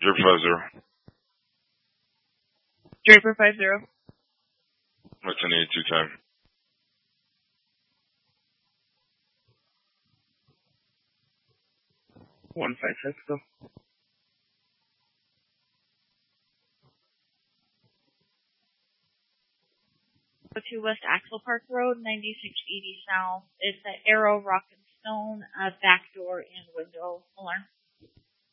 Draper 50. Draper 50. What's an 82 time? 156. Go. 2 West Axel Park Road, 9680 South. It's an Arrow Rock and Stone, back door and window alarm.